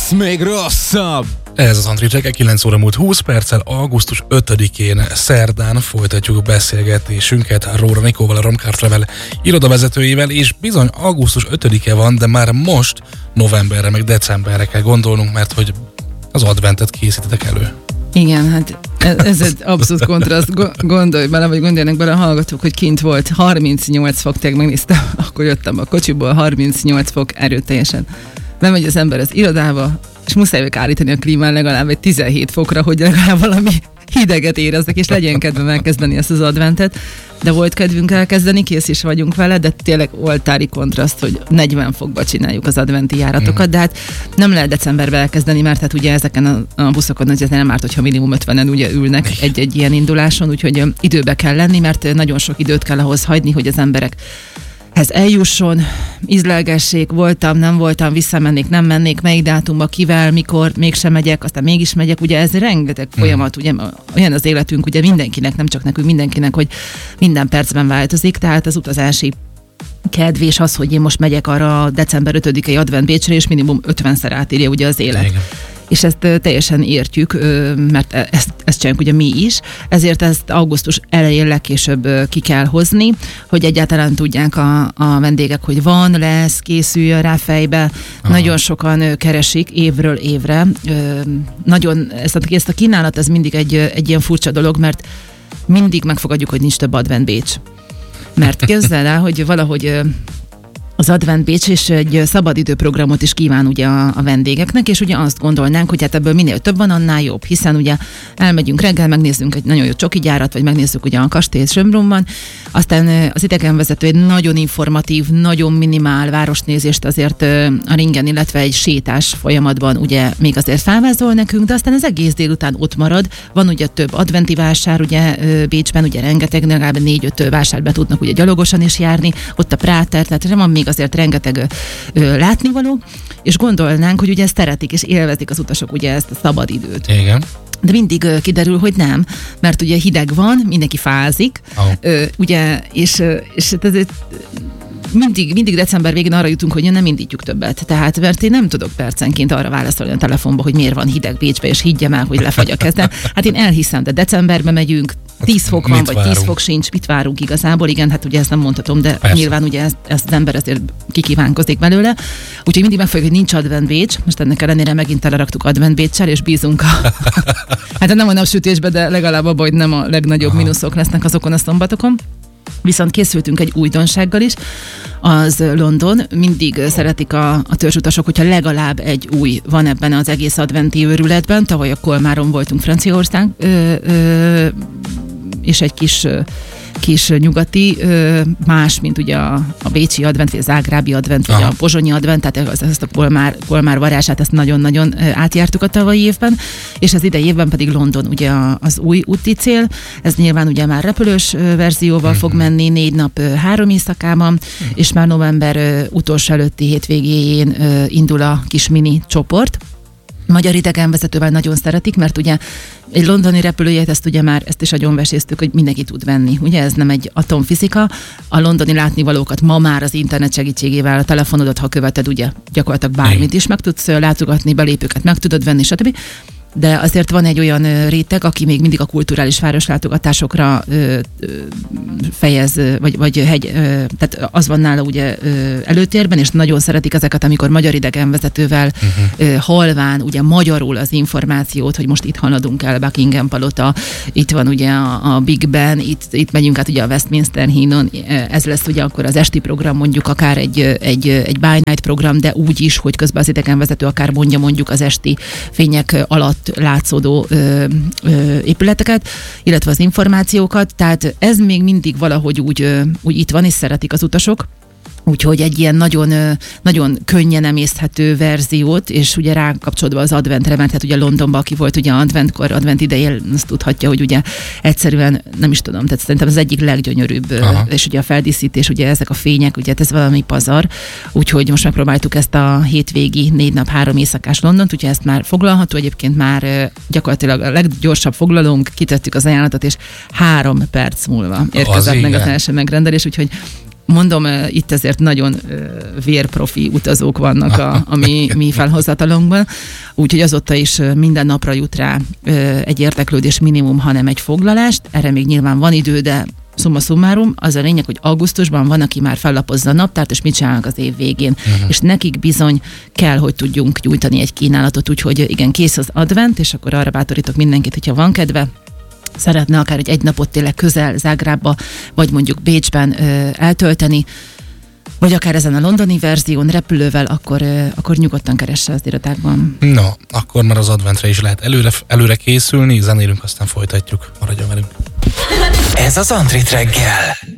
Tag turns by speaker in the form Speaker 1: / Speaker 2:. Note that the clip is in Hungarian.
Speaker 1: lesz még rosszabb!
Speaker 2: Ez az Antri Cseke, 9 óra múlt 20 perccel, augusztus 5-én szerdán folytatjuk beszélgetésünket Róra Nikóval, a Romcard Travel irodavezetőjével, és bizony augusztus 5-e van, de már most novemberre, meg decemberre kell gondolnunk, mert hogy az adventet készítetek elő.
Speaker 3: Igen, hát ez egy abszolút kontraszt. Gondolj bele, vagy gondoljanak bele a hallgatók, hogy kint volt 38 fok, tényleg megnéztem, akkor jöttem a kocsiból, 38 fok erőteljesen. Bemegy az ember az irodába, és muszáj állítani a klímán legalább egy 17 fokra, hogy legalább valami hideget éreznek, és legyen kedvem elkezdeni ezt az adventet. De volt kedvünk elkezdeni, kész is vagyunk vele, de tényleg oltári kontraszt, hogy 40 fokba csináljuk az adventi járatokat, de hát nem lehet decemberben elkezdeni, mert hát ugye ezeken a buszokon azért nem árt, hogyha minimum 50-en ugye ülnek egy ilyen induláson, úgyhogy időbe kell lenni, mert nagyon sok időt kell ahhoz hagyni, hogy az emberek eljusson, ízlelgessék, voltam, nem voltam, visszamennék, nem mennék, melyik dátumba, kivel, mikor, mégsem megyek, aztán mégis megyek, ugye ez rengeteg folyamat, ugye olyan az életünk, ugye mindenkinek, nem csak nekünk, mindenkinek, hogy minden percben változik, tehát az utazási kedv és az, hogy én most megyek arra december 5-i advent Bécsre, és minimum 50-szer átírja ugye az élet. Igen. És ezt teljesen értjük, mert ezt csináljuk ugye mi is, ezért ezt augusztus elején legkésőbb ki kell hozni, hogy egyáltalán tudják a vendégek, hogy van, lesz, készüljön rá fejbe. Aha. Nagyon sokan keresik évről évre. Nagyon, ezt a kínálat, ez mindig egy ilyen furcsa dolog, mert mindig megfogadjuk, hogy nincs több advent Bécs. Mert képzeld el, hogy valahogy az Advent Bécs és egy szabadidőprogramot is kíván ugye a vendégeknek, és ugye azt gondolnánk, hogy hát ebből minél több van, annál jobb, hiszen ugye elmegyünk reggel, megnézzünk egy nagyon jó csokigyárat, vagy megnézzük ugye a kastélyt Sömbrumban, aztán az idegenvezető egy nagyon informatív, nagyon minimál városnézést azért a ringen, illetve egy sétás folyamatban ugye még azért felvázol nekünk, de aztán az egész délután ott marad, van ugye több adventi vásár, ugye Bécsben, ugye rengeteg, legalább 4-5 vásárba tudnak ugye gyalogosan is járni, ott a Práter, tehát van még azért rengeteg látnivaló, és gondolnánk, hogy ugye ezt szeretik és élvezik az utasok ugye ezt a szabad időt.
Speaker 2: Igen.
Speaker 3: De mindig kiderül, hogy nem, mert ugye hideg van, mindenki fázik, ugye, és ezért mindig december végén arra jutunk, hogy nem indítjuk többet. Tehát, mert én nem tudok percenként arra válaszolni a telefonba, hogy miért van hideg Bécsbe, és higgyem el, hogy lefagy a kezdem. Hát én elhiszem, de decemberben megyünk, 10 fok van, vagy 10 fok sincs, mit várunk igazából? Igen, hát ugye ezt nem mondhatom, de persze. Nyilván ugye ezt az ember azért kikívánkozik belőle. Úgyhogy mindig megfogjuk, hogy nincs advent Bécs, most ennek ellenére megint teleraktuk advent Béccsel, és bízunk hát nem a napsütésbe, de legalább abban, hogy nem a legnagyobb mínuszok lesznek azokon a szombatokon. Viszont készültünk egy újdonsággal is, az London. Mindig szeretik a törzsutasok, hogyha legalább egy új van ebben az egész adventi őrületben. Tavaly a Kolmáron voltunk Franciaország, és egy kis nyugati, más, mint ugye a bécsi advent, vagy a zágrábi advent, vagy a pozsonyi advent, tehát ezt a Kolmár varázsát, ezt nagyon-nagyon átjártuk a tavalyi évben, és az idei évben pedig London ugye az új úti cél, ez nyilván ugye már repülős verzióval fog menni, 4 nap 3 éjszakában, és már november utolsó előtti hétvégéjén indul a kis mini csoport. Magyar idegenvezetővel nagyon szeretik, mert ugye egy londoni repülőjét, ezt is agyonveséztük, hogy mindenki tud venni. Ugye ez nem egy atomfizika. A londoni látnivalókat ma már az internet segítségével, a telefonodat, ha követed, ugye gyakorlatilag bármit is meg tudsz látogatni, belépőket meg tudod venni, stb. De azért van egy olyan réteg, aki még mindig a kulturális városlátogatásokra fejez, vagy tehát az van nála ugye előtérben, és nagyon szeretik ezeket, amikor magyar idegenvezetővel halván, ugye magyarul az információt, hogy most itt haladunk el, Buckingham palota, itt van ugye a Big Ben, itt megyünk át ugye a Westminster hídon, ez lesz ugye akkor az esti program, mondjuk akár egy by night program, de úgy is, hogy közben az idegenvezető akár mondja mondjuk az esti fények alatt látszódó épületeket, illetve az információkat, tehát ez még mindig valahogy úgy itt van, és szeretik az utasok. Úgyhogy egy ilyen nagyon, nagyon könnyen emészthető verziót, és ugye rákapcsolódva az adventre, mert hát ugye Londonban, aki volt ugye advent idején, azt tudhatja, hogy ugye egyszerűen, nem is tudom, tehát szerintem az egyik leggyönyörűbb, és ugye a feldíszítés, ugye ezek a fények, ugye ez valami pazar, úgyhogy most megpróbáltuk ezt a hétvégi 4 nap 3 éjszakás Londont, úgyhogy ezt már foglalható, egyébként már gyakorlatilag a leggyorsabb foglalónk, kitettük az ajánlatot, és 3 perc múlva érkezett meg az első megrendelés, úgyhogy mondom, itt ezért nagyon vérprofi utazók vannak a mi felhozatalunkban, úgyhogy azóta is minden napra jut rá egy érdeklődés minimum, hanem egy foglalást. Erre még nyilván van idő, de summa summarum, az a lényeg, hogy augusztusban van, aki már fellapozza a naptárt, és mit csinálnak az év végén. És nekik bizony kell, hogy tudjunk nyújtani egy kínálatot, úgyhogy igen, kész az advent, és akkor arra bátorítok mindenkit, hogyha van kedve, szeretne akár egy napot tényleg közel Zágrábba, vagy mondjuk Bécsben eltölteni, vagy akár ezen a londoni verzión repülővel, akkor nyugodtan keresse az irodákban.
Speaker 2: No, akkor már az adventre is lehet előre készülni, zenélünk, aztán folytatjuk. Maradjon velünk.
Speaker 1: Ez az Andrit reggel.